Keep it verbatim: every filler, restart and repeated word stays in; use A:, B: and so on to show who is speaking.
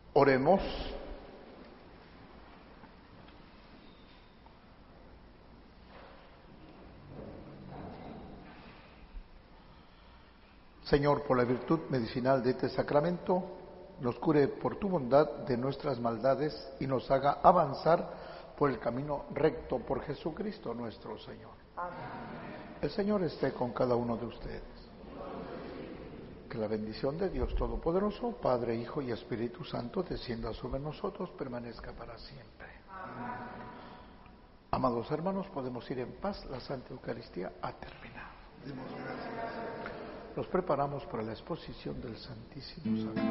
A: Oremos. Señor, por la virtud medicinal de este sacramento, nos cure por tu bondad de nuestras maldades y nos haga avanzar por el camino recto por Jesucristo nuestro Señor. Amén. El Señor esté con cada uno de ustedes. Que la bendición de Dios Todopoderoso, Padre, Hijo y Espíritu Santo, descienda sobre nosotros, permanezca para siempre. Amén. Amados hermanos, podemos ir en paz. La Santa Eucaristía ha terminado. Demos gracias. Nos preparamos para la exposición del Santísimo Sacramento.